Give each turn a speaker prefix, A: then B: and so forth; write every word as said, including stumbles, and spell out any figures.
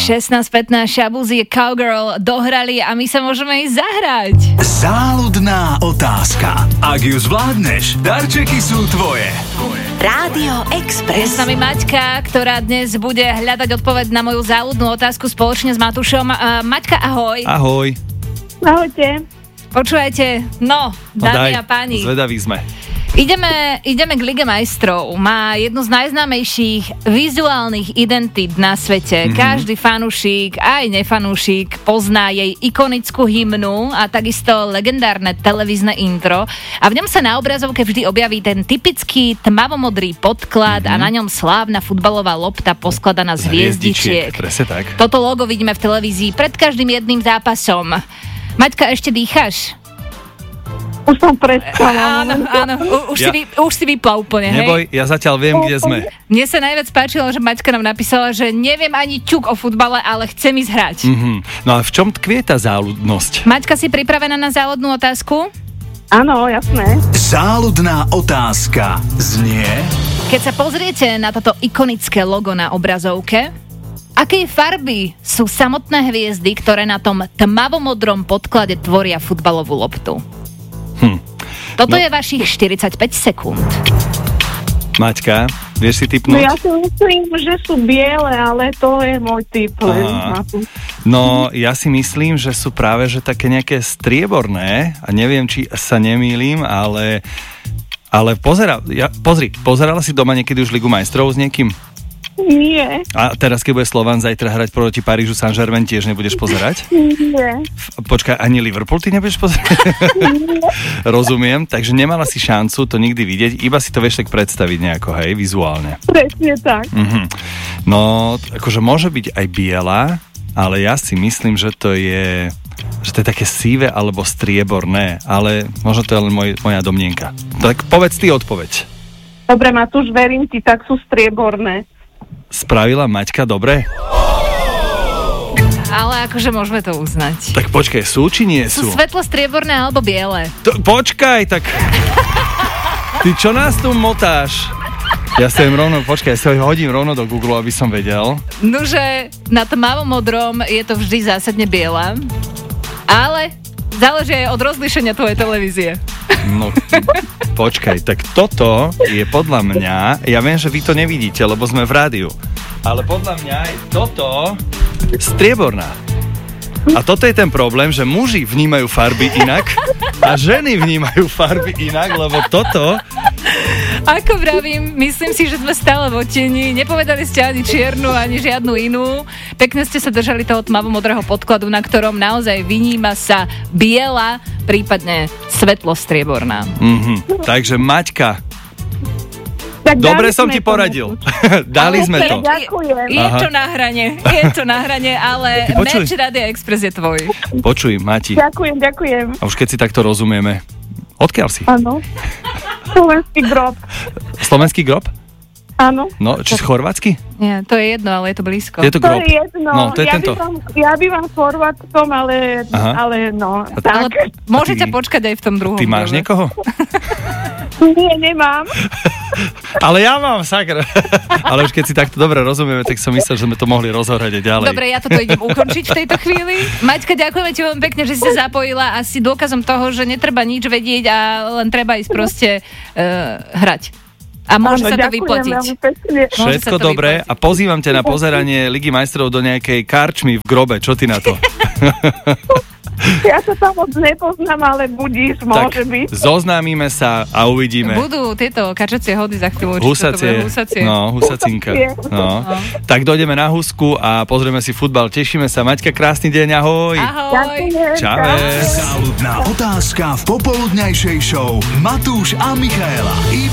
A: šestnásť pätnásť Shaboozey Cowgirl dohrali a my sa môžeme ísť zahrať.
B: Záľudná otázka. Ak ju zvládneš, darčeky sú tvoje.
C: Rádio Express.
A: Je s nami Maťka, ktorá dnes bude hľadať odpoveď na moju záľudnú otázku spoločne s Matúšom. Uh, Maťka, ahoj.
D: Ahoj.
E: Ahojte.
A: Počúvajte, no, dámy
D: no daj,
A: a páni.
D: Zvedaví sme.
A: Ideme, ideme k Lige majstrov. Má jednu z najznámejších vizuálnych identít na svete. Mm-hmm. Každý fanúšik, aj nefanúšik, pozná jej ikonickú hymnu a takisto legendárne televízne intro. A v ňom sa na obrazovke vždy objaví ten typický tmavomodrý podklad mm-hmm. a na ňom slávna futbalová lopta poskladaná z hviezdičiek.
D: Presne tak.
A: Toto logo vidíme v televízii pred každým jedným zápasom. Maťka, ešte dýcháš?
E: Už som prestala.
A: Áno, áno, U, už,
D: Ja-
A: si vy, už si vypla úplne, hej?
D: Neboj, ja zatiaľ viem, kde sme.
A: Mne sa najviac páčilo, že Maťka nám napísala, že neviem ani ťuk o futbale, ale chcem ísť hrať.
D: Mhm. No a v čom tkvie tá záľudnosť?
A: Maťka, si pripravená na záľudnú otázku?
E: Áno, jasné.
B: Záľudná otázka znie...
A: Keď sa pozriete na toto ikonické logo na obrazovke, akej farby sú samotné hviezdy, ktoré na tom tmavomodrom podklade tvoria futbalovú loptu?
D: Hm.
A: Toto
D: No.
A: je vašich štyridsaťpäť sekúnd.
D: Maťka, vieš si
E: No
D: tipnúť?
E: ja si myslím, že sú biele, ale to je môj typ.
D: Aha. No, ja si myslím, že sú práve že také nejaké strieborné a neviem, či sa nemýlim, ale ale pozera, ja, pozri, pozerala si doma niekedy už Ligu majstrov s niekým?
E: Nie,
D: A teraz, keď bude Slovan zajtra hrať proti Parížu Saint-Germain, tiež nebudeš pozerať?
E: nie.
D: Počkaj, ani Liverpool ty nebudeš pozerať? Rozumiem, takže nemala si šancu to nikdy vidieť, iba si to vieš tak predstaviť nejako, hej, vizuálne.
E: Presne tak.
D: Mhm. No, akože môže byť aj biela, ale ja si myslím, že to je že to je také síve alebo strieborné, ale možno to je len moj, moja domnienka. Tak povedz ty odpoveď.
E: Dobre, Matúš, verím ti, tak sú strieborné.
D: Spravila Maťka dobre?
A: Ale akože môžeme to uznať.
D: Tak počkaj, sú či nie
A: Sú
D: sú?
A: svetlo strieborné alebo biele?
D: To, počkaj, tak... Ty čo nás tu motáš? Ja sa im rovno, počkaj, ja sa hodím rovno do Google, aby som vedel.
A: Nože na tmavomodrom je to vždy zásadne biela, ale záleží aj od rozlíšenia tvojej televízie.
D: No, počkaj, tak toto je podľa mňa, ja viem, že vy to nevidíte, lebo sme v rádiu, ale podľa mňa je toto strieborná. A toto je ten problém, že muži vnímajú farby inak a ženy vnímajú farby inak, lebo toto...
A: Ako vravím, myslím si, že sme stále v odtieni. Nepovedali ste ani čiernu, ani žiadnu inú. Pekne ste sa držali toho tmavomodrého podkladu, na ktorom naozaj vyníma sa biela, prípadne svetlo strieborná.
D: Mhm. Takže Maťka,
E: Tak
D: dobre
E: dali
D: som
E: sme
D: ti
E: to,
D: poradil.
E: Matúš.
D: Dali sme to.
E: Ďakujem.
A: Je
D: Aha.
A: to na hrane, je to na hrane, ale
D: Ty počuj.
A: Merch Rádia Express je tvoj.
D: Počuj, Mati,
E: Ďakujem, ďakujem.
D: a už keď si takto rozumieme, odkiaľ si?
E: Áno. Slovenský grob.
D: Slovenský grob?
E: Áno.
D: No, či chorvátsky?
A: Nie, to je jedno, ale je to blízko.
D: Je to
E: To
D: grob.
E: je jedno.
D: No, to je
E: ja,
D: tento.
E: Bývam, ja bývam v Chorvátskom, ale,
D: Aha.
E: ale no,
A: Ale
E: tak.
A: môžete
D: ty-
A: počkať aj v tom druhom.
D: Ty máš
A: grobe.
D: niekoho?
E: Nie, nemám.
D: Ale ja mám, sakra. Ale už keď si takto dobre rozumieme, tak som myslel, že sme to mohli rozhorať aj ďalej.
A: Dobre, ja toto idem ukončiť v tejto chvíli. Maťka, ďakujeme ti veľmi pekne, že si sa zapojila a si dôkazom toho, že netreba nič vedieť a len treba ísť proste uh, hrať. A môže
E: Áno,
A: sa to
E: ďakujem
A: vyplatiť.
E: veľmi pekne.
A: Môže sa
D: Všetko
A: to
D: dobré
A: vyplatiť.
D: a pozývam ťa na pozeranie Ligy majstrov do nejakej karčmy v grobe. Čo ty na to?
E: Ja sa tam moc nepoznám, ale budíš, môže byť.
D: zoznámime sa a uvidíme.
A: Budú tieto kačacie hody za chvíľu.
D: Husacie.
A: Husacie.
D: No, husacinka.
E: Husacie.
D: No. Tak dojdeme na husku a pozrieme si futbal. Tešíme sa. Maťka, krásny deň, ahoj.
A: Ahoj.
E: Ďakujem.
D: Čave.
B: Záľudná otázka v popoludňajšej show Matúš a Michaela.